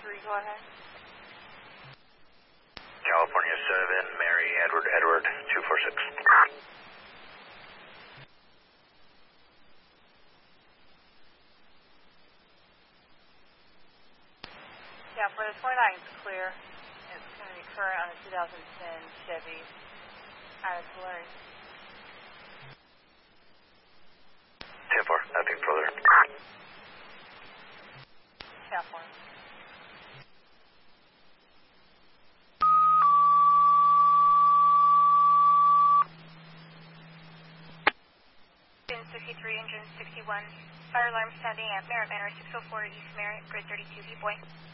go ahead. California 7, Mary, Edward, 246. Yeah, for the 29 it's clear. It's going to be current on a 2010 Chevy out of Tulare. 10-4, nothing further. California. Engine 63, engine 61. Fire alarm sounding at Merritt Manor, 604 East Merritt, grid 32, viewpoint.